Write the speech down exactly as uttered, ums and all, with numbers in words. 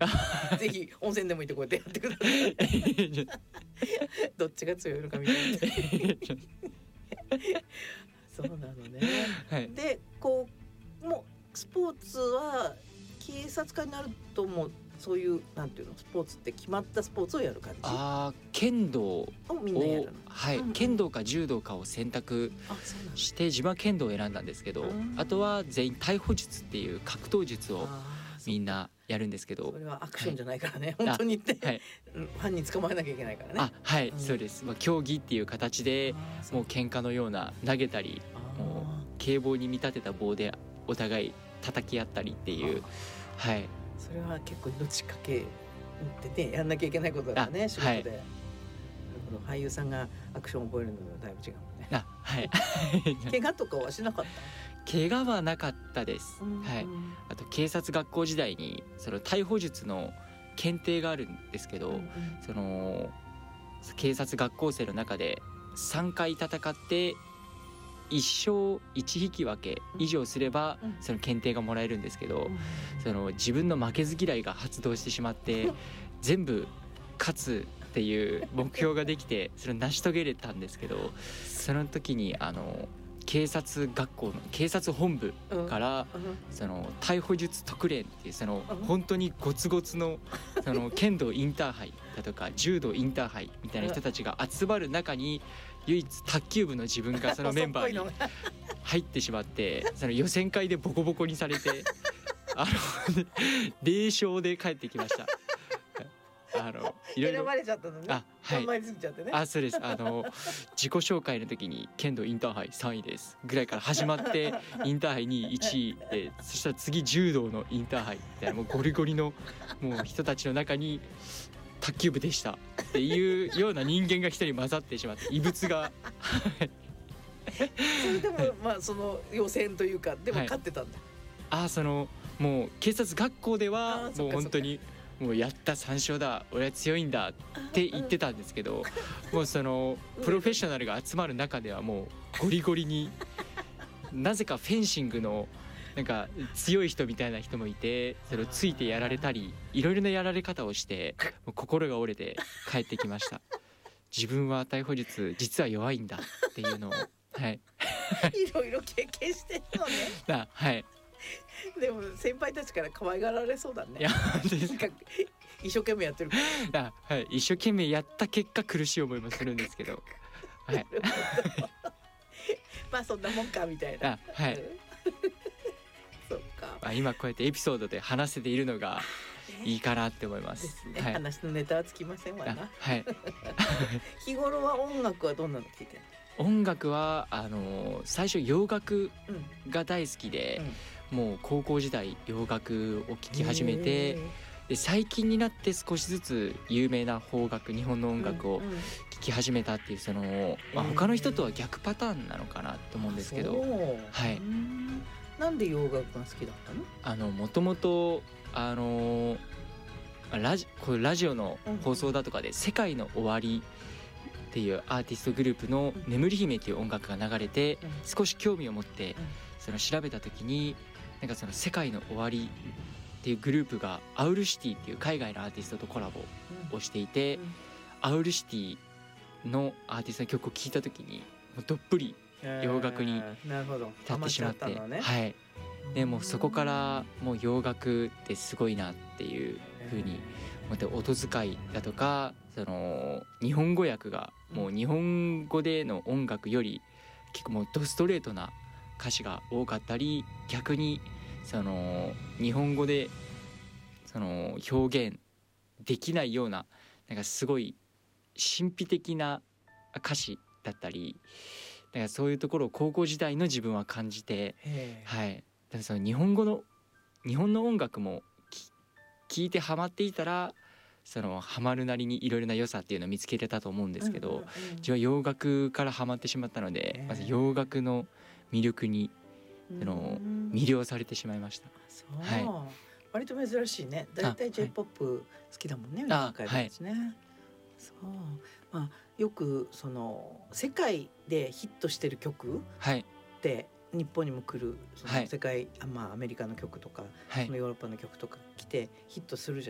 ぜひ温泉でも行ってこうやってやってくださいどっちが強いのかみたいなそうなのね、はい、でこうもうスポーツは警察官になるともうそういうなんていうのスポーツって決まったスポーツをやる感じ。 あ剣道をみんなやるの、 はい、うんうん、剣道か柔道かを選択して自分は剣道を選んだんですけど、あとは全員逮捕術っていう格闘術をみんなやるんですけど、 それはアクションじゃないからね、はい、本当に言って、はい、ファンに捕まえなきゃいけないからね。 あはい、うん、そうです、まあ、競技っていう形でもう喧嘩のような投げたりもう警棒に見立てた棒でお互い叩き合ったりっていう、はい、 それは結構命かけてねやんなきゃいけないことだね仕事で、はい、なるほど。俳優さんがアクションを覚えるのとだいぶ違うもんね。 あはい怪我とかはしなかった？ 怪我はなかったです、うんうん、はい、あと警察学校時代にその逮捕術の検定があるんですけど、うんうん、その警察学校生の中でさんかい戦っていっ勝いち引き分け以上すればその検定がもらえるんですけど、その自分の負けず嫌いが発動してしまって全部勝つっていう目標ができてそれを成し遂げれたんですけど、その時にあの警察学校の警察本部からその逮捕術特練っていうその本当にゴツゴツのその剣道インターハイだとか柔道インターハイみたいな人たちが集まる中に唯一卓球部の自分がそのメンバーに入ってしまってその予選会でボコボコにされてあのれい勝で帰ってきました。あのいろいろ選ばれちゃったのね。あ、はい。頑張りすぎちゃってね。 あ、そうです。あの自己紹介の時に剣道インターハイさんいですぐらいから始まってインターハイにいいちいで、そしたら次柔道のインターハイみたいなもうゴリゴリのもう人たちの中に卓球部でしたっていうような人間が一人混ざってしまって異物がそれでもまあその予選というかでも勝ってたんだ。 はい、あ、そのもう警察学校ではもう本当にもうやったさん勝だ俺は強いんだって言ってたんですけど、もうそのプロフェッショナルが集まる中ではもうゴリゴリになぜかフェンシングのなんか強い人みたいな人もいてそれをついてやられたりいろいろなやられ方をしてもう心が折れて帰ってきました。自分は逮捕術実は弱いんだっていうのを、はい、 いろいろ経験してるのね。 あ、はい。 でも先輩たちから可愛がられそうだね。 いやですか一生懸命やってるから。 あ、はい、一生懸命やった結果苦しい思いもするんですけど、はい、 まあそんなもんかみたいな。 あ、はい。 そっか。 まあ、今こうやってエピソードで話せているのがいいかなって思います。 ですね、 はい、 話のネタはつきませんわな。 はい。 日頃は音楽はどんなの聴いてるの？音楽はあの最初洋楽が大好きで、うん、もう高校時代洋楽を聴き始めて、で最近になって少しずつ有名な邦楽日本の音楽を聴き始めたっていうその、まあ、他の人とは逆パターンなのかなと思うんですけど、はい。 なんで洋楽が好きだったの？ あのもともとあのラジこうラジオの放送だとかで「世界の終わり」っていうアーティストグループの「眠り姫」っていう音楽が流れて少し興味を持ってその調べた時になんかその「世界の終わり」っていうグループがアウルシティっていう海外のアーティストとコラボをしていて、アウルシティのアーティストの曲を聴いた時にもうどっぷり洋楽に立ってしまって、はい。でもそこからもう洋楽ってすごいなっていう風に思って、音使いだとかその日本語訳がもう日本語での音楽より結構もうドストレートな歌詞が多かったり、逆にその日本語でその表現できないようななんかすごい神秘的な歌詞だったり、だからそういうところを高校時代の自分は感じて、はい。だからその日本語の日本の音楽も聴いてハマっていたらそのハマるなりにいろいろな良さっていうのを見つけれたと思うんですけど、うんうんうん、自分は洋楽からハマってしまったので、まず洋楽の魅力にその魅了されてしまいました。 そう、はい、割と珍しいね。だいたい J-ポップ 好きだもんね、皆さんですね。はい、そう、まあ、よくその世界でヒットしてる曲って、はい日本にも来るその世界、はいまあ、アメリカの曲とか、はい、そのヨーロッパの曲とか来てヒットするじゃ